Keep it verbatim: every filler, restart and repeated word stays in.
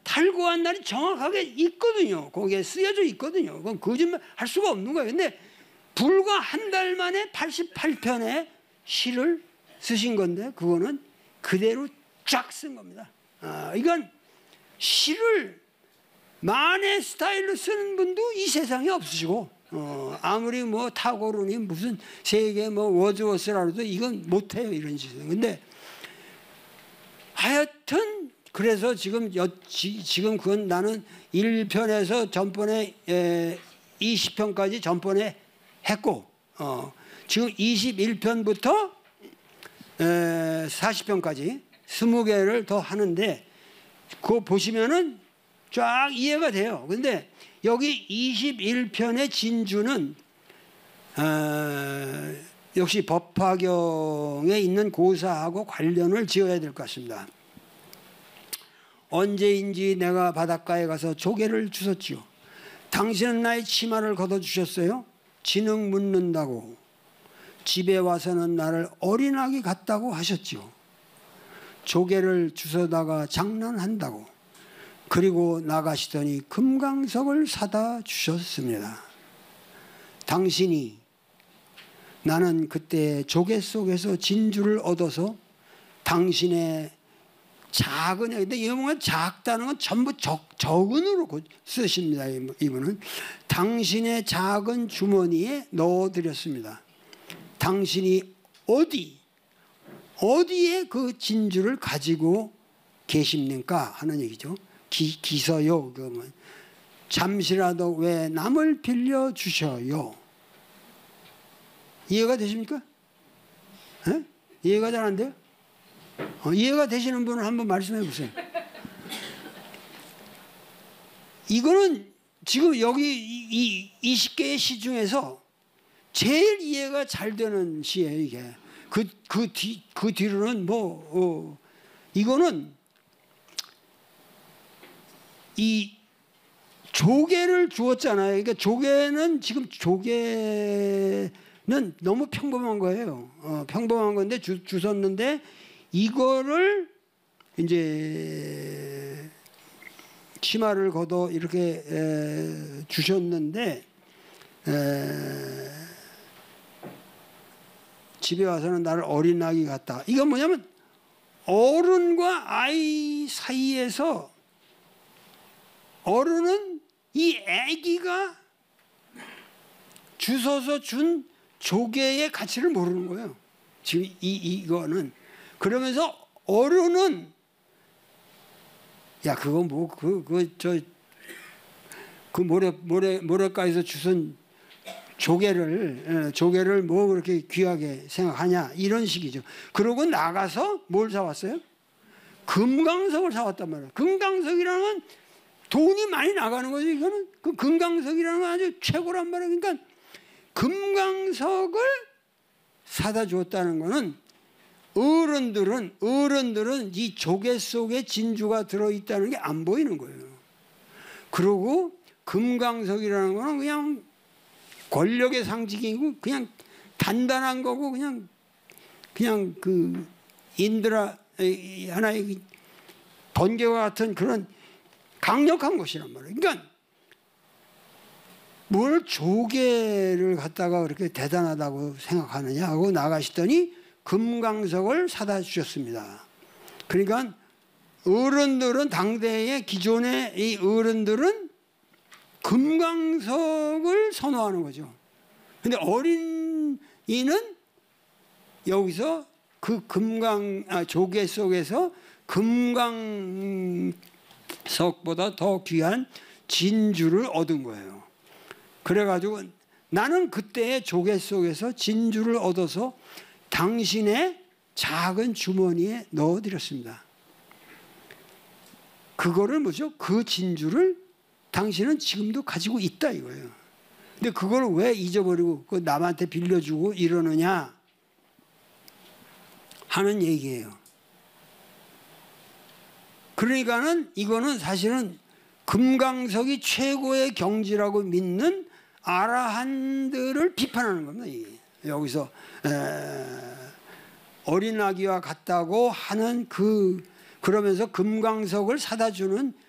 탈구한 날이 정확하게 있거든요. 거기에 쓰여져 있거든요. 그건 거짓말 할 수가 없는 거예요. 근데 불과 한 달 만에 팔십팔 편의 시를 쓰신 건데 그거는 그대로 쫙 쓴 겁니다. 아, 이건 시를 만의 스타일로 쓰는 분도 이 세상에 없으시고 어, 아무리 뭐 타고르니 무슨 세계 뭐 워즈워스라도 이건 못해요. 이런 짓은. 근데 하여튼 그래서 지금 여, 지, 지금 그건 나는 일 편에서 전번에 에, 이십 편까지 전번에 했고 어, 지금 이십일 편부터 에, 사십 편까지 스무 개를 더 하는데 그거 보시면은 쫙 이해가 돼요. 근데 여기 이십일 편의 진주는 어, 역시 법화경에 있는 고사하고 관련을 지어야 될 것 같습니다. 언제인지 내가 바닷가에 가서 조개를 주웠지요. 당신은 나의 치마를 걷어주셨어요. 진흙 묻는다고 집에 와서는 나를 어린아기 같다고 하셨지요. 조개를 주워다가 장난한다고 그리고 나가시더니 금강석을 사다 주셨습니다. 당신이 나는 그때 조개 속에서 진주를 얻어서 당신의 작은, 근데 이분은 작다는 건 전부 적, 적은으로 쓰십니다. 이분은 당신의 작은 주머니에 넣어드렸습니다. 당신이 어디 어디에 그 진주를 가지고 계십니까 하는 얘기죠. 기, 기서요. 그러면 잠시라도 왜 남을 빌려 주셔요. 이해가 되십니까? 에? 이해가 잘 안 돼요? 어, 이해가 되시는 분은 한번 말씀해 보세요. 이거는 지금 여기 이 이십 개의 시 중에서 제일 이해가 잘 되는 시예요. 이게 그 그 뒤 그 뒤로는 뭐 어, 이거는 이 조개를 주었잖아요. 그러니까 조개는 지금 조개는 너무 평범한 거예요. 어, 평범한 건데 주, 주셨는데 이거를 이제 치마를 걷어 이렇게 에, 주셨는데 에, 집에 와서는 나를 어린아기 같다. 이건 뭐냐면 어른과 아이 사이에서 어른은 이 아기가 주워서 준 조개의 가치를 모르는 거예요. 지금 이, 이거는 그러면서 어른은 야 그거 뭐 그 그 저 그 모래 모래 모래가에서 주운 조개를 조개를 뭐 그렇게 귀하게 생각하냐 이런 식이죠. 그러고 나가서 뭘 사왔어요? 금강석을 사왔단 말이에요. 금강석이라는 건 돈이 많이 나가는 거죠. 이거는 그 금강석이라는 건 아주 최고란 말이에요. 그러니까 금강석을 사다 주었다는 거는 어른들은 어른들은 이 조개 속에 진주가 들어있다는 게 안 보이는 거예요. 그리고 금강석이라는 거는 그냥 권력의 상징이고 그냥 단단한 거고 그냥 그냥 그 인드라 하나의 번개와 같은 그런 강력한 것이란 말이에요. 그러니까 뭘 조개를 갖다가 그렇게 대단하다고 생각하느냐 하고 나가시더니 금강석을 사다 주셨습니다. 그러니까 어른들은 당대의 기존의 이 어른들은 금강석을 선호하는 거죠. 근데 어린이는 여기서 그 금강 아, 조개 속에서 금강석보다 더 귀한 진주를 얻은 거예요. 그래가지고 나는 그때의 조개 속에서 진주를 얻어서 당신의 작은 주머니에 넣어드렸습니다. 그거를 뭐죠? 그 진주를 당신은 지금도 가지고 있다 이거예요. 근데 그걸 왜 잊어버리고 그 남한테 빌려주고 이러느냐 하는 얘기예요. 그러니까는 이거는 사실은 금강석이 최고의 경지라고 믿는 아라한들을 비판하는 겁니다. 이게. 여기서 에, 어린아기와 같다고 하는 그 그러면서 금강석을 사다 주는